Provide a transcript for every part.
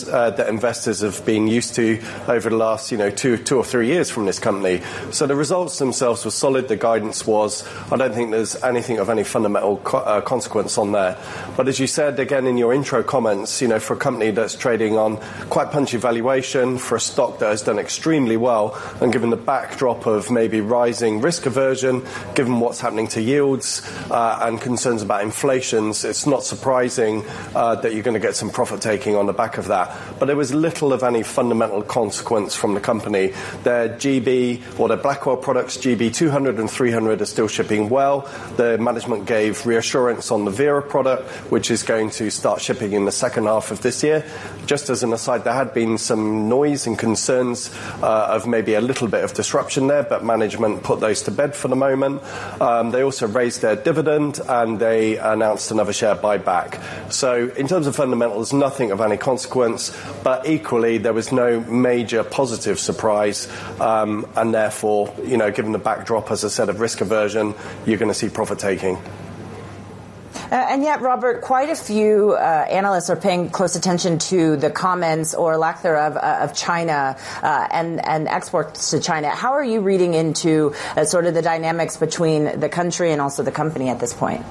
that investors have been used to over the last, 2 or 3 years from this company. So the results themselves were solid. The guidance was. I don't think there's anything of any fundamental consequence on there. But as you said again in your intro comments, for a company that's trading on quite punchy valuation, for a stock that has done extremely well, and given the backdrop of maybe rising risk aversion, given what's happening to yields and concerns about inflation, it's not surprising that you're going to get some profit taking on the back of that. But there was little of any fundamental consequence from the company. Their GB, or their black oil products, GB 200 and 300, are still shipping well. The management gave reassurance on the Vera product, which is going to start shipping in the second half of this year. Just as an aside, there had been some noise and concerns of maybe a little bit of disruption there, but management put those to bed for the moment. They also raised their dividend, and they announced another share buyback. So in terms of fundamentals, nothing of any consequence, but equally there was no major positive surprise, and therefore, given the backdrop, as I said, of risk aversion, you're going to see profit taking. And yet, Robert, quite a few analysts are paying close attention to the comments or lack thereof of China and exports to China. How are you reading into sort of the dynamics between the country and also the company at this point?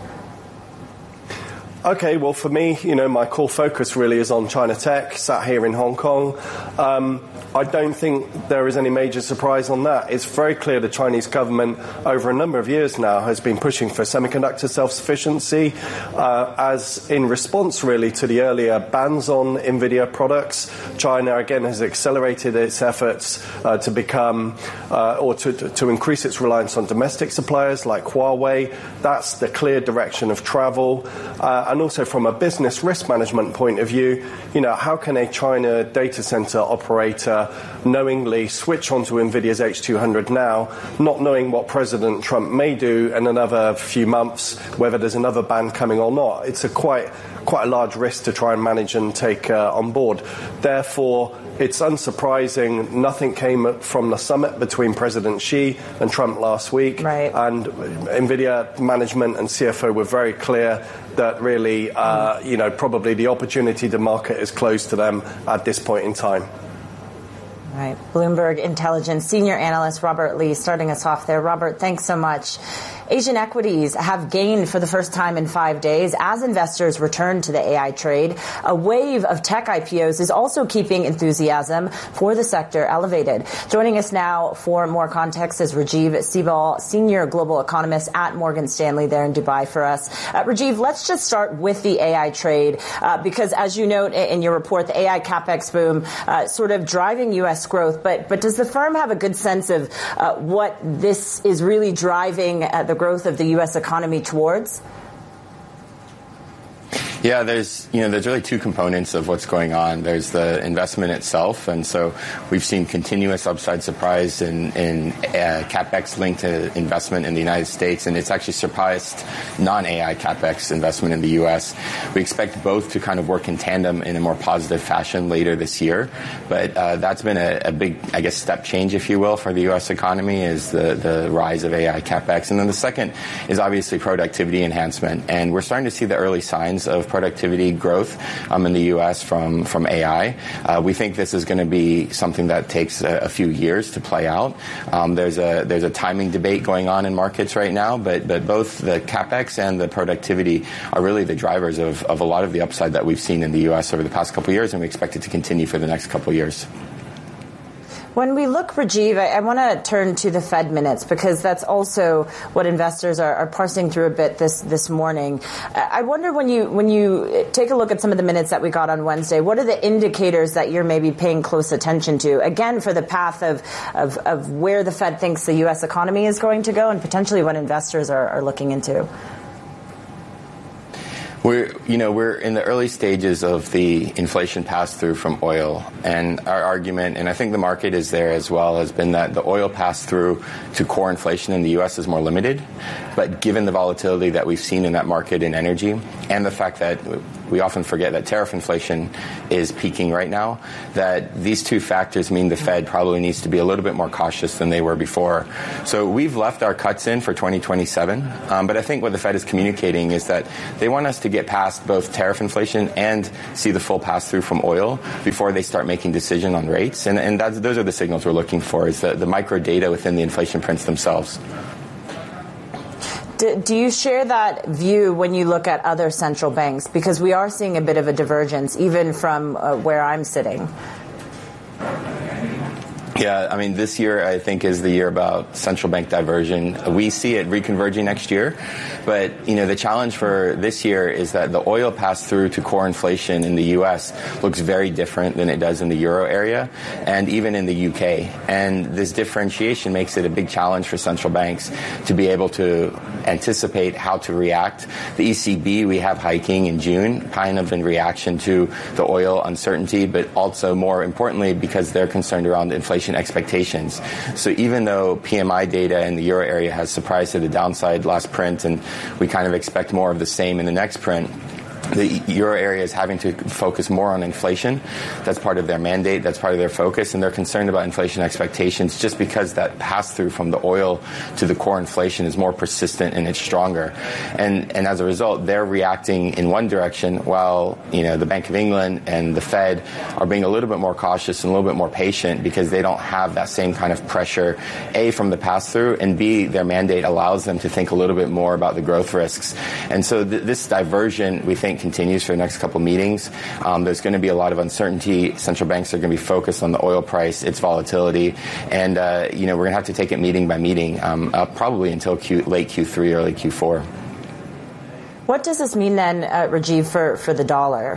Okay, well, for me, my core focus really is on China Tech, sat here in Hong Kong. I don't think there is any major surprise on that. It's very clear the Chinese government, over a number of years now, has been pushing for semiconductor self-sufficiency as in response, really, to the earlier bans on NVIDIA products. China, again, has accelerated its efforts to become or to increase its reliance on domestic suppliers like Huawei. That's the clear direction of travel. And also from a business risk management point of view, how can a China data center operator knowingly switch onto NVIDIA's H200 now, not knowing what President Trump may do in another few months, whether there's another ban coming or not? It's quite a large risk to try and manage and take on board. Therefore, it's unsurprising nothing came from the summit between President Xi and Trump last week. Right. And NVIDIA management and CFO were very clear that really, probably the opportunity to market is closed to them at this point in time. Right. Bloomberg Intelligence senior analyst Robert Lee starting us off there. Robert, thanks so much. Asian equities have gained for the first time in 5 days as investors return to the AI trade. A wave of tech IPOs is also keeping enthusiasm for the sector elevated. Joining us now for more context is Rajiv Sibal, senior global economist at Morgan Stanley there in Dubai for us. Rajiv, let's just start with the AI trade because as you note in your report, the AI capex boom sort of driving U.S. growth. But does the firm have a good sense of what this is really driving the growth of the U.S. economy towards? Yeah, there's really two components of what's going on. There's the investment itself, and so we've seen continuous upside surprise in capex linked to investment in the United States, and it's actually surpassed non-AI capex investment in the U.S. We expect both to kind of work in tandem in a more positive fashion later this year, but that's been a big, I guess, step change, if you will, for the U.S. economy is the rise of AI capex. And then the second is obviously productivity enhancement, and we're starting to see the early signs of productivity growth in the U.S. from AI. We think this is going to be something that takes a few years to play out. There's a timing debate going on in markets right now, but both the capex and the productivity are really the drivers of a lot of the upside that we've seen in the U.S. over the past couple of years, and we expect it to continue for the next couple of years. When we look, Rajiv, I want to turn to the Fed minutes because that's also what investors are parsing through a bit this morning. I wonder when you take a look at some of the minutes that we got on Wednesday, what are the indicators that you're maybe paying close attention to, again, for the path of where the Fed thinks the U.S. economy is going to go and potentially what investors are looking into? We're in the early stages of the inflation pass-through from oil, and our argument, and I think the market is there as well, has been that the oil pass-through to core inflation in the U.S. is more limited. But given the volatility that we've seen in that market in energy, and the fact that we often forget that tariff inflation is peaking right now, that these two factors mean the Fed probably needs to be a little bit more cautious than they were before. So we've left our cuts in for 2027, but I think what the Fed is communicating is that they want us to get past both tariff inflation and see the full pass-through from oil before they start making decision on rates. And those are the signals we're looking for, is the micro data within the inflation prints themselves. Do you share that view when you look at other central banks? Because we are seeing a bit of a divergence, even from where I'm sitting. Yeah, I mean, this year, I think, is the year about central bank diversion. We see it reconverging next year. But, the challenge for this year is that the oil pass-through to core inflation in the U.S. looks very different than it does in the euro area and even in the U.K. And this differentiation makes it a big challenge for central banks to be able to anticipate how to react. The ECB, we have hiking in June, kind of in reaction to the oil uncertainty, but also more importantly because they're concerned around inflation expectations. So even though PMI data in the euro area has surprised to the downside last print, and we kind of expect more of the same in the next print, the euro area is having to focus more on inflation. That's part of their mandate. That's part of their focus. And they're concerned about inflation expectations just because that pass-through from the oil to the core inflation is more persistent and it's stronger. And as a result, they're reacting in one direction while, the Bank of England and the Fed are being a little bit more cautious and a little bit more patient because they don't have that same kind of pressure, A, from the pass-through, and B, their mandate allows them to think a little bit more about the growth risks. And so this diversion, we think, continues for the next couple meetings. There's going to be a lot of uncertainty. Central banks are going to be focused on the oil price, its volatility, and we're going to have to take it meeting by meeting, probably until late Q3, early Q4. What does this mean then, Rajiv, for the dollar?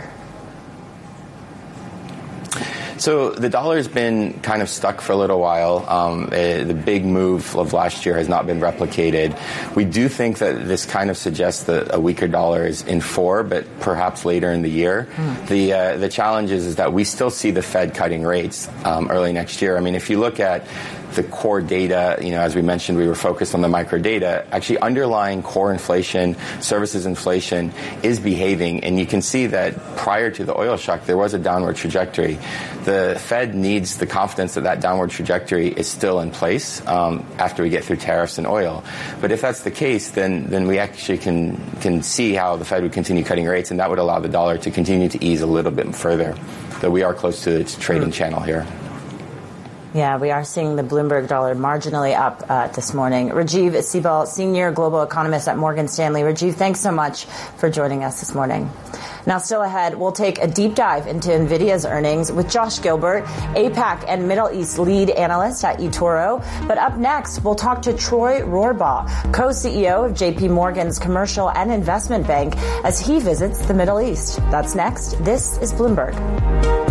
So the dollar has been kind of stuck for a little while. The big move of last year has not been replicated. We do think that this kind of suggests that a weaker dollar is in for, but perhaps later in the year. The challenge is that we still see the Fed cutting rates early next year. I mean, if you look at the core data, as we mentioned, we were focused on the micro data. Actually, underlying core inflation, services inflation is behaving. And you can see that prior to the oil shock, there was a downward trajectory. The Fed needs the confidence that that downward trajectory is still in place after we get through tariffs and oil. But if that's the case, then we actually can see how the Fed would continue cutting rates, and that would allow the dollar to continue to ease a little bit further. Though we are close to its trading channel here. Yeah, we are seeing the Bloomberg dollar marginally up this morning. Rajiv Sibal, Senior Global Economist at Morgan Stanley. Rajiv, thanks so much for joining us this morning. Now, still ahead, we'll take a deep dive into NVIDIA's earnings with Josh Gilbert, APAC and Middle East lead analyst at eToro. But up next, we'll talk to Troy Rohrbaugh, co-CEO of JP Morgan's Commercial and Investment Bank, as he visits the Middle East. That's next. This is Bloomberg.